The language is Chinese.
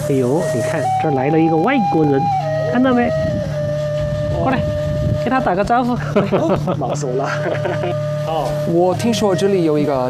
哎呦，你看这儿来了一个外国人，看到没？过来，给他打个招呼。 忙死我了。哦， 我听说这里有一个